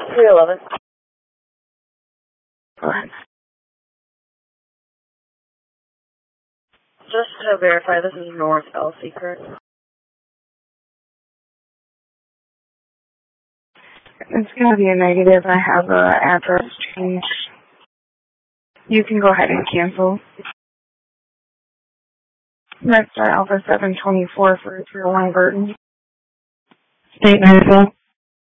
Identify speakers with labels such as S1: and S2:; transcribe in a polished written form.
S1: 311.
S2: Go ahead.
S1: Just to verify, this is North Elsie, correct?
S2: It's going to be a negative. I have an address change. You can go ahead and cancel. Next, Alpha 724 for 301 Burton. State Nashville.